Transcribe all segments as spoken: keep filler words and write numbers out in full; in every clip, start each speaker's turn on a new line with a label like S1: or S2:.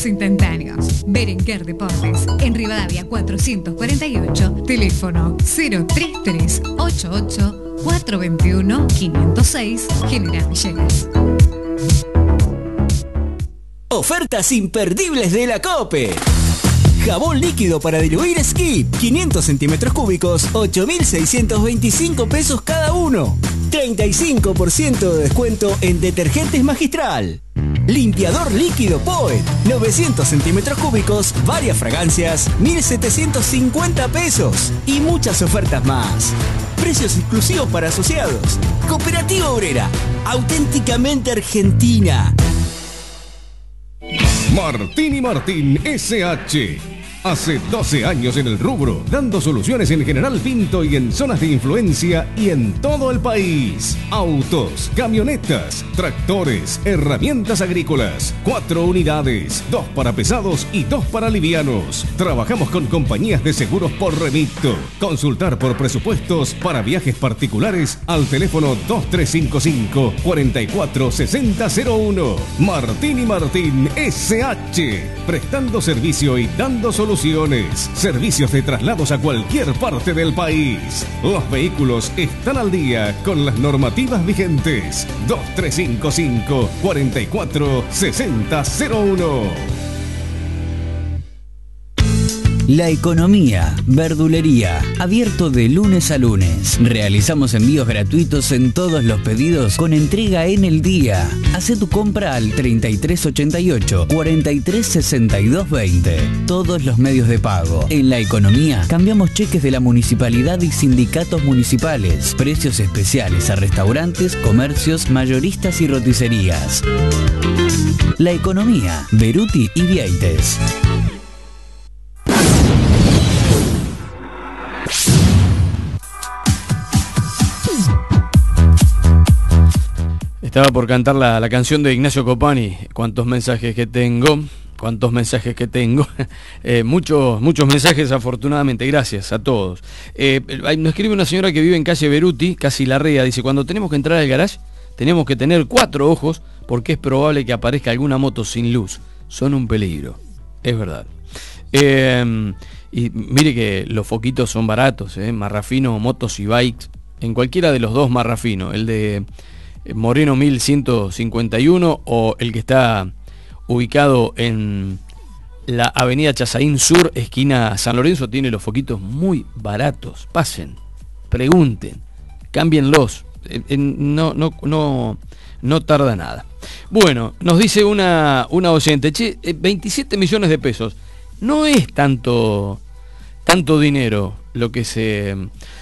S1: Instantáneos. Berenguer Deportes. En Rivadavia cuatrocientos cuarenta y ocho. Teléfono cero tres tres ocho ocho cuatro dos uno cinco cero seis. General Villegas.
S2: Ofertas imperdibles de la COPE. Jabón líquido para diluir Skip, quinientos centímetros cúbicos, ocho mil seiscientos veinticinco pesos cada uno. treinta y cinco por ciento de descuento en detergentes Magistral. Limpiador líquido Poet, novecientos centímetros cúbicos, varias fragancias, mil setecientos cincuenta pesos. Y muchas ofertas más. Precios exclusivos para asociados. Cooperativa Obrera, auténticamente argentina.
S3: Martín y Martín S H Hace doce años en el rubro, dando soluciones en General Pinto y en zonas de influencia y en todo el país. Autos, camionetas, tractores, herramientas agrícolas. Cuatro unidades, dos para pesados y dos para livianos. Trabajamos con compañías de seguros por remito. Consultar por presupuestos para viajes particulares al teléfono dos tres cinco cinco, cuatro cuatro seis cero cero uno. Martín y Martín S H, prestando servicio y dando soluciones. Servicios de traslados a cualquier parte del país. Los vehículos están al día con las normativas vigentes. dos tres cinco cinco, cuatro cuatro seis cero cero uno.
S4: La Economía, verdulería, abierto de lunes a lunes. Realizamos envíos gratuitos en todos los pedidos con entrega en el día. Hacé tu compra al treinta y tres ochenta y ocho, cuarenta y tres sesenta y dos veinte. Todos los medios de pago. En La Economía cambiamos cheques de la municipalidad y sindicatos municipales. Precios especiales a restaurantes, comercios, mayoristas y roticerías. La Economía, Beruti y Vieites.
S5: Estaba por cantar la, la canción de Ignacio Copani. Cuántos mensajes que tengo, cuántos mensajes que tengo. eh, muchos, muchos mensajes afortunadamente, gracias a todos. Eh, nos escribe una señora que vive en calle Beruti, casi Larrea, dice: cuando tenemos que entrar al garage, tenemos que tener cuatro ojos porque es probable que aparezca alguna moto sin luz. Son un peligro. Es verdad. Eh, y mire que los foquitos son baratos, eh, Marrafino, Motos y Bikes, en cualquiera de los dos Marrafino, el de Moreno mil ciento cincuenta y uno o el que está ubicado en la avenida Chazaín Sur, esquina San Lorenzo, tiene los foquitos muy baratos. Pasen, pregunten, cámbienlos, no, no, no, no tarda nada. Bueno, nos dice una, una oyente: che, veintisiete millones de pesos, no es tanto, tanto dinero lo que se...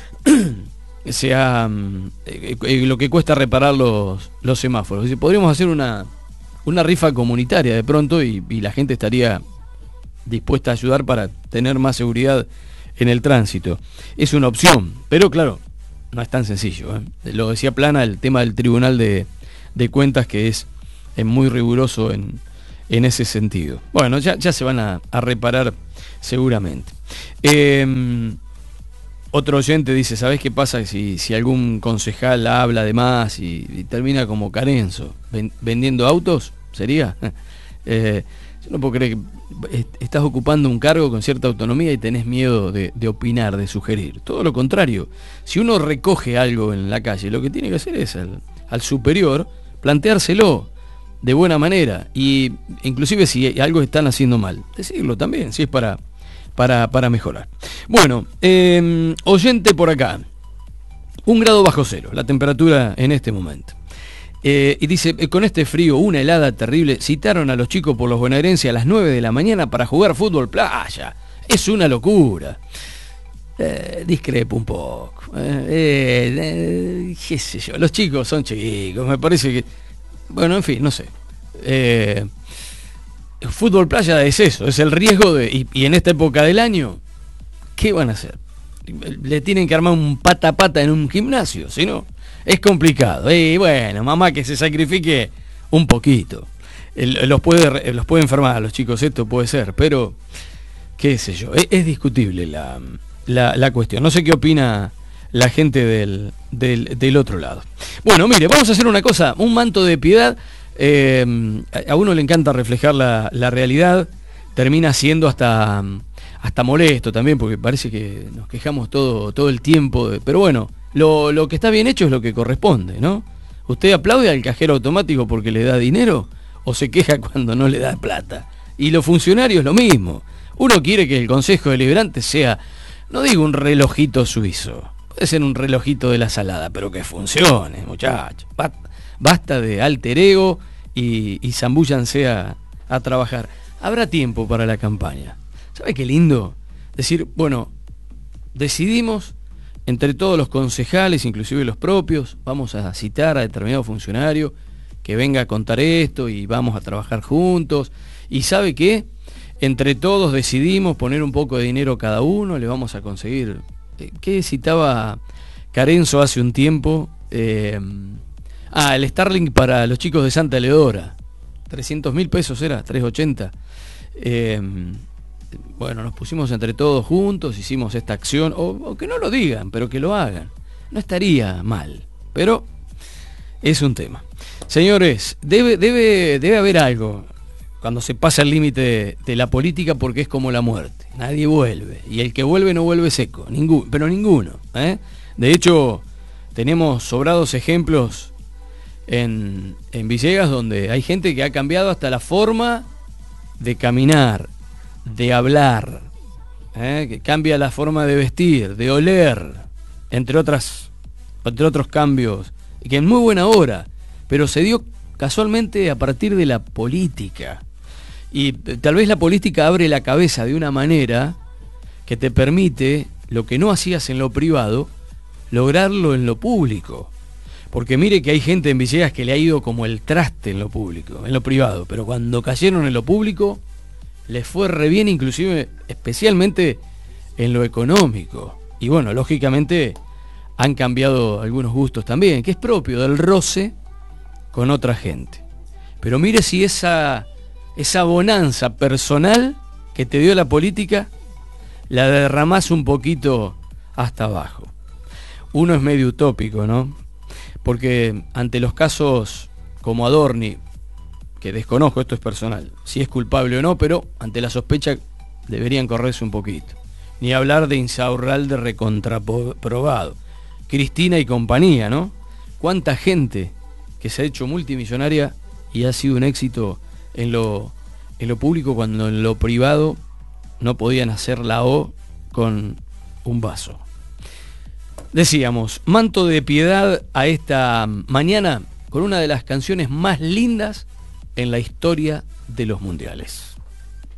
S5: sea eh, eh, lo que cuesta reparar los, los semáforos. Dice, podríamos hacer una, una rifa comunitaria de pronto y, y la gente estaría dispuesta a ayudar para tener más seguridad en el tránsito. Es una opción, pero claro, no es tan sencillo, ¿eh? Lo decía Plana, el tema del Tribunal de, de Cuentas, que es, es muy riguroso en, en ese sentido. Bueno, ya, ya se van a, a reparar seguramente. Eh, Otro oyente dice: ¿sabés qué pasa si, si algún concejal habla de más y, y termina como Carenzo, ven, vendiendo autos? ¿Sería? eh, yo no puedo creer que estás ocupando un cargo con cierta autonomía y tenés miedo de, de opinar, de sugerir. Todo lo contrario. Si uno recoge algo en la calle, lo que tiene que hacer es al, al superior planteárselo de buena manera. Y inclusive si algo están haciendo mal, decirlo también, si es para... Para, para mejorar. Bueno, eh, oyente por acá. Un grado bajo cero, la temperatura en este momento. Eh, y dice, con este frío, una helada terrible, citaron a los chicos por los bonaerenses a las nueve de la mañana para jugar fútbol playa. Es una locura. Eh, discrepo un poco. Eh, eh, qué sé yo, los chicos son chicos, me parece que... Bueno, en fin, no sé. Eh... Fútbol playa es eso, es el riesgo de... Y, y en esta época del año, ¿qué van a hacer? Le tienen que armar un pata a pata en un gimnasio, si no, es complicado. Y bueno, mamá, que se sacrifique un poquito. El, los, puede, los puede enfermar a los chicos, esto puede ser, pero qué sé yo, es, es discutible la, la, la cuestión. No sé qué opina la gente del, del, del otro lado. Bueno, mire, vamos a hacer una cosa, un manto de piedad. eh, a uno le encanta reflejar la, la realidad, termina siendo hasta, hasta molesto también, porque parece que nos quejamos todo, todo el tiempo, de, pero bueno, lo, lo que está bien hecho es lo que corresponde, ¿no? ¿Usted aplaude al cajero automático porque le da dinero o se queja cuando no le da plata? Y los funcionarios lo mismo. Uno quiere que el Consejo Deliberante sea, no digo un relojito suizo, puede ser un relojito de la salada, pero que funcione, muchachos. Basta de alter ego y, y zambúllanse a, a trabajar. Habrá tiempo para la campaña. ¿Sabe qué lindo? Decir, bueno, decidimos entre todos los concejales, inclusive los propios, vamos a citar a determinado funcionario que venga a contar esto y vamos a trabajar juntos. ¿Y sabe qué? Entre todos decidimos poner un poco de dinero cada uno, le vamos a conseguir... ¿Qué citaba Carenzo hace un tiempo? Eh, ah, el Starlink para los chicos de Santa Eleodora. trescientos mil pesos era, trescientos ochenta. Eh, bueno, nos pusimos entre todos juntos, hicimos esta acción, o, o que no lo digan, pero que lo hagan. No estaría mal, pero es un tema. Señores, debe, debe, debe haber algo cuando se pasa el límite de, de la política, porque es como la muerte. Nadie vuelve, y el que vuelve no vuelve seco, ningún, pero ninguno, ¿eh? De hecho, tenemos sobrados ejemplos en, en Villegas, donde hay gente que ha cambiado hasta la forma de caminar, de hablar, ¿eh? Que cambia la forma de vestir, de oler, entre otras, entre otros cambios, que en muy buena hora, pero se dio casualmente a partir de la política. Y tal vez la política abre la cabeza de una manera que te permite, lo que no hacías en lo privado, lograrlo en lo público. Porque mire que hay gente en Villegas que le ha ido como el traste en lo público, en lo privado, pero cuando cayeron en lo público les fue re bien, inclusive especialmente en lo económico. Y bueno, lógicamente han cambiado algunos gustos también, que es propio del roce con otra gente. Pero mire si esa, esa bonanza personal que te dio la política la derramás un poquito hasta abajo. Uno es medio utópico, ¿no? Porque ante los casos como Adorni, que desconozco, esto es personal, si es culpable o no, pero ante la sospecha deberían correrse un poquito. Ni hablar de Insaurralde recontraprobado. Cristina y compañía, ¿no? ¿Cuánta gente que se ha hecho multimillonaria y ha sido un éxito en lo, en lo público, cuando en lo privado no podían hacer la O con un vaso? Decíamos, manto de piedad a esta mañana con una de las canciones más lindas en la historia de los mundiales.